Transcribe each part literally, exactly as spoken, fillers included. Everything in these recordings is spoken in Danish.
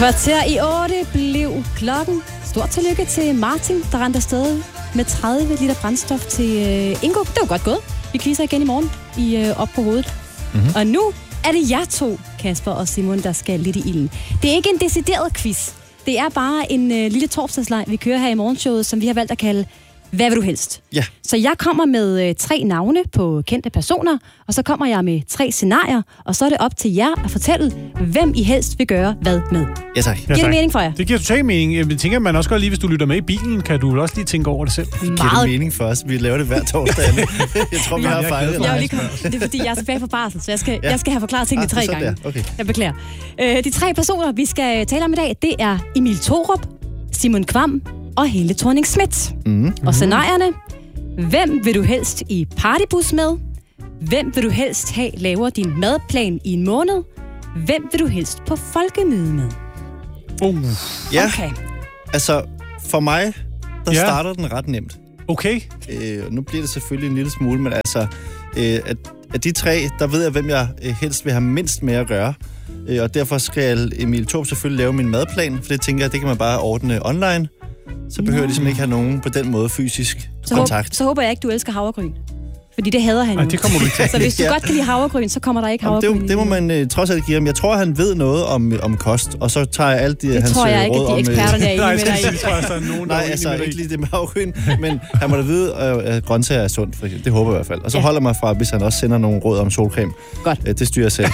Kvarter i otte blev klokken. Stort tillykke til Martin, der rendte afsted med tredive liter brændstof til uh, Ingo. Det var godt gået. Vi quizzer igen i morgen i uh, Op på hovedet. Mm-hmm. Og nu er det jer to, Kasper og Simon, der skal lidt i ilden. Det er ikke en decideret quiz. Det er bare en uh, lille torsdagsleg, vi kører her i morgenshowet, som vi har valgt at kalde Hvad vil du helst? Ja. Så jeg kommer med uh, tre navne på kendte personer, og så kommer jeg med tre scenarier, og så er det op til jer at fortælle, hvem I helst vil gøre hvad med. Ja, tak. Giver det mening for jer? Det giver totalt mening. Jeg tænker, at man også godt lige, hvis du lytter med i bilen, kan du også lige tænke over det selv. Meget. Giver det mening for os? Vi laver det hver torsdag. Jeg tror, vi har fejlet. Jeg lige komme. Det er fordi, jeg er tilbage på barsel, så jeg skal, ja. jeg skal have forklaret tingene ah, tre gange. Okay. Jeg beklager. Øh, de tre personer, vi skal tale om i dag, det er Emil Thorup, Simon Kvam og Helle Thorning-Schmidt. Mm. Og scenarierne: hvem vil du helst i partybus med? Hvem vil du helst have laver din madplan i en måned? Hvem vil du helst på folkemøde med? Uh. Ja, okay. Altså for mig, der ja. starter den ret nemt. Okay. Øh, nu bliver det selvfølgelig en lille smule, men altså, øh, at, at de tre, der ved jeg, hvem jeg øh, helst vil have mindst med at gøre. Øh, og derfor skal Emil Thorup selvfølgelig lave min madplan, for det tænker jeg, det kan man bare ordne online. Så behøver jeg ligesom ikke have nogen på den måde fysisk så kontakt. Håb, så håber jeg ikke, du elsker havregryn. Fordi det hader han jo. Ej, det kommer du ikke til. Så hvis du ja. godt kan lide havregryn, så kommer der ikke havregryn. Det, det må man uh, trods alt give ham. Jeg tror, han ved noget om, om kost, og så tager jeg alt de, det hans tror jeg ikke, råd at de eksperterne er enige med dig i. tror jeg, så er nogen, Nej, altså ikke lige det med havregryn, men han må da vide, at grøntsager er sundt, for eksempel. Det håber jeg i hvert fald. Og så ja. holder mig fra, hvis han også sender nogle råd om solcreme. Godt. Uh, det styrer jeg selv.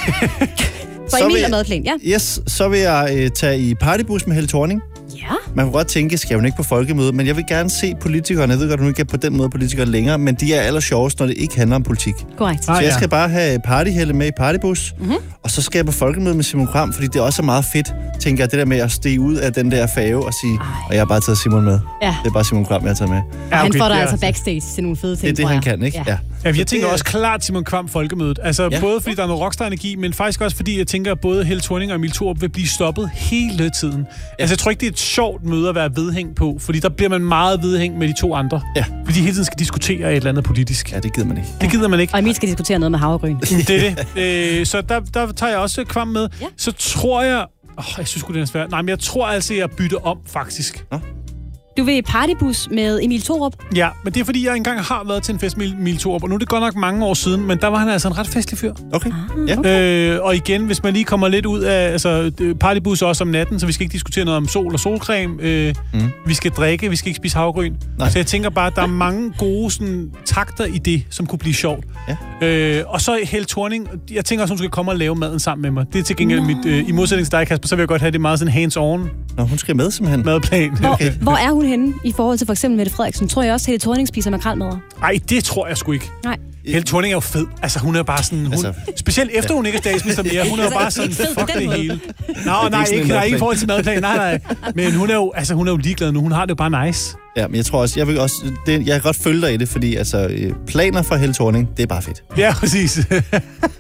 Så Emil og madplan, ja? Yes, så vil jeg uh, tage i partybus med Helle Thorning. Ja. Man kan godt tænke, skal hun ikke på folkemøde, men jeg vil gerne se politikerne. Jeg ved godt, hun ikke er på den måde politikere længere, men de er allersjovest, når det ikke handler om politik. Korrekt. Så jeg skal bare have partyhelle med i partybus, mm-hmm. og så skal jeg på folkemøde med Simon Kvam, fordi det også er meget fedt, tænker jeg, det der med at stige ud af den der fave og sige, Ej. og jeg har bare taget Simon med. Ja. Det er bare Simon Kvam, jeg har taget med. Ja, okay, han får dig altså backstage til nogle fede ting, det er det, han kan, ikke? Ja. ja. Ja, jeg tænker også klart Simon Kvam folkemødet. Altså ja. både fordi der er noget rockstar-energi, men faktisk også fordi jeg tænker, at både Helle Thorning og Emil Thorup vil blive stoppet hele tiden. Ja. Altså jeg tror ikke, det er et sjovt møde at være vedhæng på, fordi der bliver man meget vedhæng med de to andre. Ja. Fordi de hele tiden skal diskutere et eller andet politisk. Ja, det gider man ikke. Det gider man ikke. Og Emil skal diskutere noget med havregryn. Det er det. Øh, så der, der tager jeg også Kvam med. Ja. Så tror jeg... Åh, jeg synes det er svært. Nej, men jeg tror altså, jeg bytter om, faktisk. Nå? Du vil i partybus med Emil Thorup? Ja, men det er fordi, jeg engang har været til en fest med Emil Thorup, og nu er det godt nok mange år siden, men der var han altså en ret festlig fyr. Okay. Ah, ja. okay. Øh, og igen, hvis man lige kommer lidt ud af altså, partybus også om natten, så vi skal ikke diskutere noget om sol og solcreme. Øh, mm. Vi skal drikke, vi skal ikke spise havregryn. Nej. Så jeg tænker bare, at der er mange gode sådan, takter i det, som kunne blive sjovt. Ja. Øh, og så Helle Thorning, jeg tænker også, hun skal komme og lave maden sammen med mig. Det er til gengæld mit, øh, i modsætning til dig, Kasper, så vil jeg godt have det meget sådan hands-on. Nå, hun skal med simpelthen. Madplan. Hvor, okay. hvor er hun henne i forhold til for eksempel Mette Frederiksen? Tror jeg også, Helle Thorning spiser makrelmadder? Nej, det tror jeg sgu ikke. Nej. Helle Thorning er jo fed. Altså, hun er bare sådan... Hun, altså, specielt efter ja. hun ikke er statsminister mere. Hun er jo bare sådan, fuck det hele. Nå, nej, ikke, nej, ikke i forhold til madplan. Nej, nej. Men hun er jo, altså, hun er jo ligeglad nu. Hun har det jo bare nice. Ja, men jeg tror også, jeg vil også... Det, jeg kan godt følge dig i det, fordi altså, planer for Helle Thorning, det er bare fedt. Ja, præcis.